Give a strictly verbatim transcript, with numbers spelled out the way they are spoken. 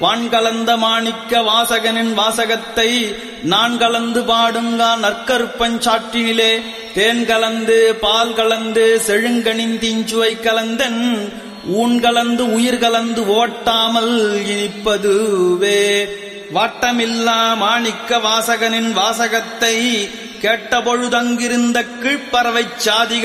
வான் கலந்த மாணிக்க வாசகனின் வாசகத்தை நான் கலந்து பாடுங்கா நற்கருப்பஞ்சாற்றினிலே தேன் கலந்து பால் கலந்து செழுங்கனின் தீஞ்சுவை கலந்தன் ஊன் கலந்து உயிர் கலந்து ஓட்டாமல் இனிப்பதுவே. வாட்டமில்லா மாணிக்க வாசகனின் வாசகத்தை கேட்டபொழுதங்கிருந்த கீழ்ப்பறவைச் சாதிகள்